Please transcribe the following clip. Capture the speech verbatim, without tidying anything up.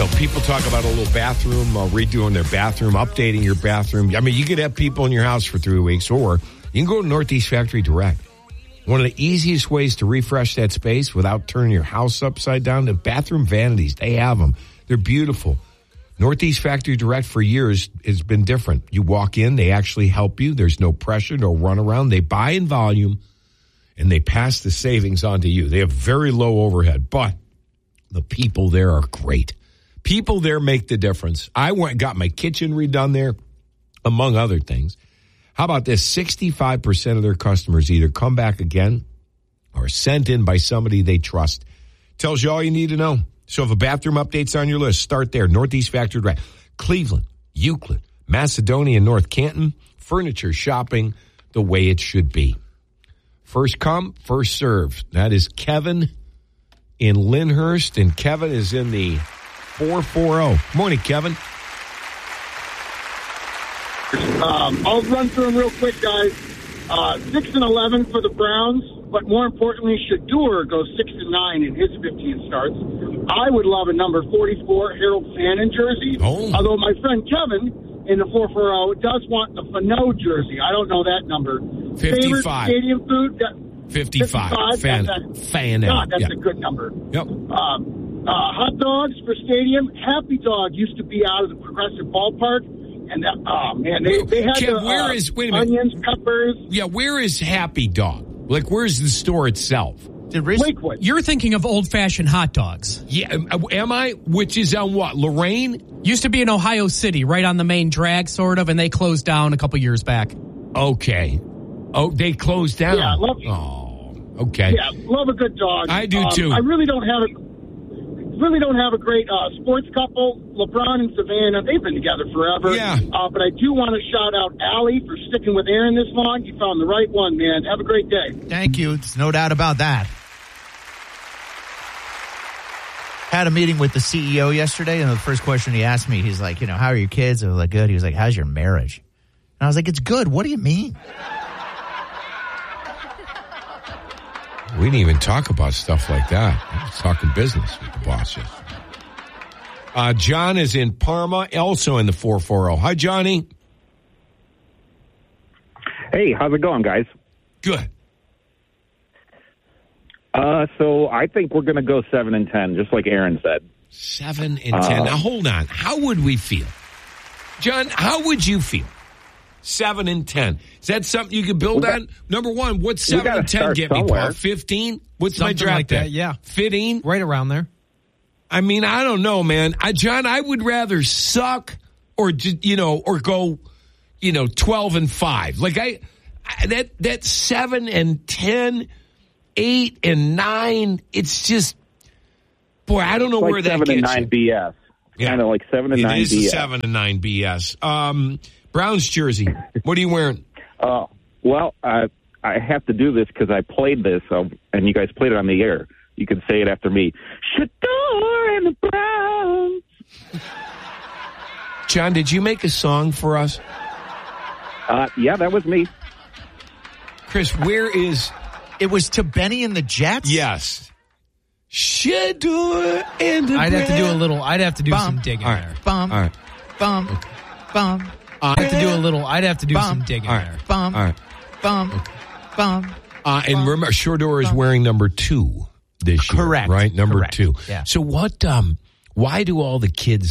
So people talk about a little bathroom, uh, redoing their bathroom, updating your bathroom. I mean, you could have people in your house for three weeks, or you can go to Northeast Factory Direct. One of the easiest ways to refresh that space without turning your house upside down, the bathroom vanities. They have them. They're beautiful. Northeast Factory Direct for years has been different. You walk in, they actually help you. There's no pressure, no runaround. They buy in volume, and they pass the savings on to you. They have very low overhead, but the people there are great. People there make the difference. I went got my kitchen redone there, among other things. How about this? sixty-five percent of their customers either come back again or sent in by somebody they trust. Tells you all you need to know. So if a bathroom update's on your list, start there. Northeast Factory Direct. Cleveland, Euclid, Macedonia, North Canton. Furniture shopping the way it should be. First come, first serve. That is Kevin in Lyndhurst, and Kevin is in the four forty. Morning, Kevin. Um, I'll run through them real quick, guys. Uh, six and eleven for the Browns, but more importantly, Shador goes six and nine in his fifteen starts. I would love a number forty-four Harold Fannin jersey. Oh. Although my friend Kevin in the four forty does want the Fano jersey. I don't know that number. fifty-five. Favorite stadium food? fifty-five. fifty-five. Fan, That's Fannin. God, that's yeah. a good number. Yep. Um, uh, hot dogs for stadium. Happy Dog used to be out of the Progressive Ballpark. And that, oh man, they, they had Kev, the, where uh, is, wait a minute. onions, peppers. Yeah, where is Happy Dog? Like, where's the store itself? Lakewood. You're thinking of old-fashioned hot dogs. Yeah, am I? Which is on what? Lorraine? Used to be in Ohio City, right on the main drag, sort of, and they closed down a couple years back. Okay. Oh, they closed down. Yeah, love. Oh, okay. Yeah, love a good dog. I do um, too. I really don't have a really don't have a great uh, sports couple. LeBron and Savannah, they've been together forever. Yeah. Uh, but I do want to shout out Allie for sticking with Aaron this long. You found the right one, man. Have a great day. Thank you. There's no doubt about that. Had a meeting with the C E O yesterday, and the first question he asked me, he's like, you know, how are your kids? I was like, good. He was like, how's your marriage? And I was like, it's good. What do you mean? We didn't even talk about stuff like that. I was talking business with the boss yesterday. Uh, John is in Parma, also in the four forty. Hi, Johnny. Hey, how's it going, guys? Good. Uh, so I think we're going to go seven and ten, just like Aaron said. Seven and ten. Uh, now, hold on. How would we feel? John, how would you feel? Seven and ten. Is that something you could build got, on? Number one, what's seven and ten get me, Paul? Fifteen? What's Something my draft like that, pick? yeah. Fifteen? Right around there. I mean, I don't know, man. I, John, I would rather suck or, you know, or go, you know, twelve and five. Like I, I that, that seven and ten, eight and nine, it's just, boy, I don't know like where that seven gets and nine you. B S. Yeah. Kind of like seven and it nine is B S. seven and nine B S. Um, Browns jersey. What are you wearing? Uh, well, I I have to do this because I played this, uh, and you guys played it on the air. You can say it after me. Shador and the Browns. John, did you make a song for us? Uh, yeah, that was me. Chris, where is... It was to Benny and the Jets? Yes. Shador and the I'd have to do a Browns. little, I'd have to do Bum. some digging All right. there. Bum, All right. bum, Okay. bum, Uh, I'd have to do a little, I'd have to do Bum. some digging All right. there. bum, All right. bum, bum. Uh, and remember, Shador is wearing number two this year. Correct. Right? Number Correct. two. Yeah. So what, um, why do all the kids